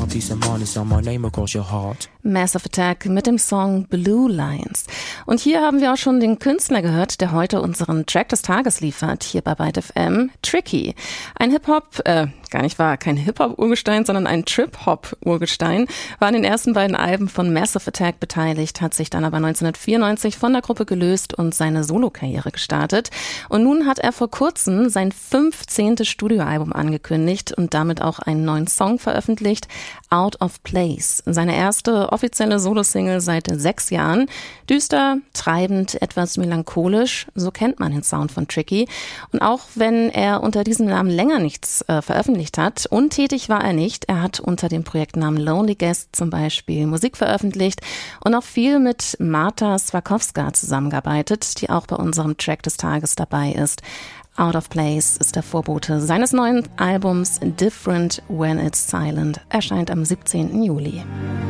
peace of mind and sign my name across your heart. Massive Attack mit dem Song Blue Lines. Und hier haben wir auch schon den Künstler gehört, der heute unseren Track des Tages liefert, hier bei Byte FM, Tricky. Ein Hip-Hop, kein Hip-Hop-Urgestein, sondern ein Trip-Hop-Urgestein, war an den ersten beiden Alben von Massive Attack beteiligt, hat sich dann aber 1994 von der Gruppe gelöst und seine Solokarriere gestartet. Und nun hat er vor kurzem sein 15. Studioalbum angekündigt und damit auch einen neuen Song veröffentlicht, Out of Place. Seine erste offizielle Solo-Single seit 6 Jahren. Düster, treibend, etwas melancholisch, so kennt man den Sound von Tricky. Und auch wenn er unter diesem Namen länger nichts veröffentlicht hat, untätig war er nicht. Er hat unter dem Projektnamen Lonely Guest zum Beispiel Musik veröffentlicht und auch viel mit Marta Swakowska zusammengearbeitet, die auch bei unserem Track des Tages dabei ist. Out of Place ist der Vorbote seines neuen Albums Different When It's Silent, erscheint am 17. Juli.